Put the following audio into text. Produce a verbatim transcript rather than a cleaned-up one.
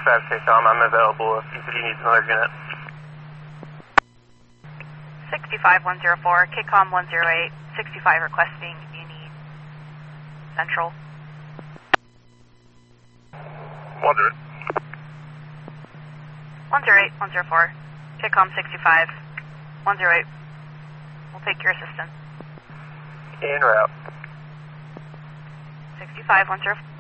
five, KCOM, I'm available if E P D needs another unit. sixty-five one zero four, K COM one zero eight, sixty-five requesting if you need central. one zero eight. one zero eight, one zero four, K COM sixty-five, one zero eight. We'll take your assistance. En route. sixty-five one zero four.